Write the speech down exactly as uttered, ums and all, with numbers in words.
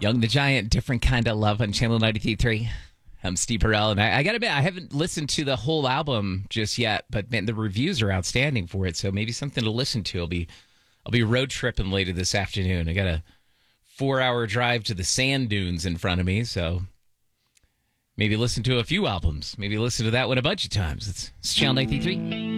Young the Giant, different kind of love on Channel ninety-three point three. I'm Steve Perel, and I, I got to admit, I haven't listened to the whole album just yet, but man, the reviews are outstanding for it, so maybe something to listen to. I'll be, I'll be road tripping later this afternoon. I got a four-hour drive to the sand dunes in front of me, so maybe listen to a few albums. Maybe listen to that one a bunch of times. It's, it's Channel ninety-three point three.